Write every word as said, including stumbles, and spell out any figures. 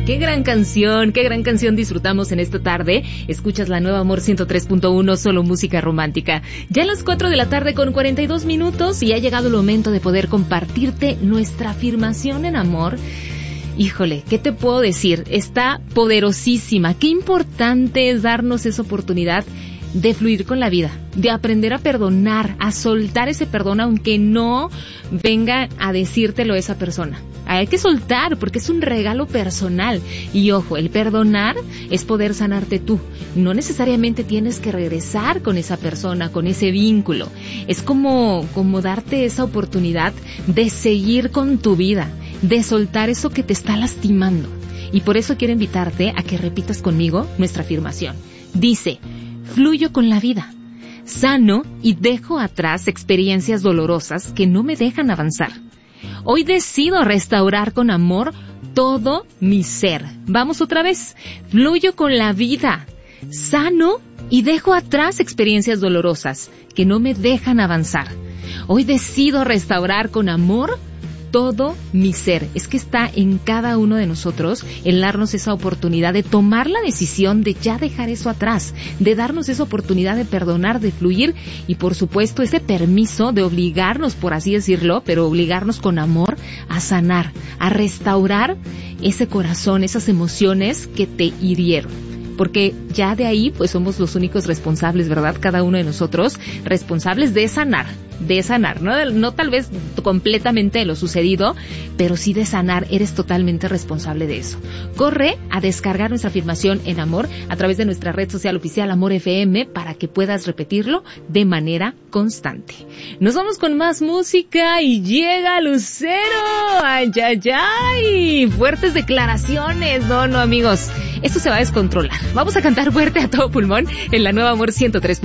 qué gran canción, qué gran canción disfrutamos en esta tarde. Escuchas la nueva Amor ciento tres punto uno, solo música romántica. Ya a las cuatro de la tarde con cuarenta y dos minutos y ha llegado el momento de poder compartirte nuestra afirmación en amor. Híjole, ¿qué te puedo decir? Está poderosísima. Qué importante es darnos esa oportunidad de fluir con la vida, de aprender a perdonar, a soltar ese perdón aunque no venga a decírtelo esa persona. Hay que soltar porque es un regalo personal. Y ojo, el perdonar es poder sanarte tú. No necesariamente tienes que regresar con esa persona, con ese vínculo. Es como, como darte esa oportunidad de seguir con tu vida, de soltar eso que te está lastimando. Y por eso quiero invitarte a que repitas conmigo nuestra afirmación. Dice: fluyo con la vida, sano y dejo atrás experiencias dolorosas que no me dejan avanzar. Hoy decido restaurar con amor todo mi ser. Vamos otra vez. Fluyo con la vida, sano y dejo atrás experiencias dolorosas que no me dejan avanzar. Hoy decido restaurar con amor todo mi ser. Es que está en cada uno de nosotros el darnos esa oportunidad de tomar la decisión de ya dejar eso atrás, de darnos esa oportunidad de perdonar, de fluir y por supuesto ese permiso de obligarnos, por así decirlo, pero obligarnos con amor a sanar, a restaurar ese corazón, esas emociones que te hirieron. Porque ya de ahí pues somos los únicos responsables, ¿verdad? Cada uno de nosotros responsables de sanar, de sanar, ¿no? No tal vez completamente de lo sucedido, pero sí de sanar. Eres totalmente responsable de eso. Corre a descargar nuestra afirmación en amor a través de nuestra red social oficial Amor F M para que puedas repetirlo de manera constante. Nos vamos con más música y llega Lucero. ¡Ay, ay, ay! Fuertes declaraciones. No, no, amigos. Esto se va a descontrolar. Vamos a cantar fuerte a todo pulmón en la nueva Amor ciento tres.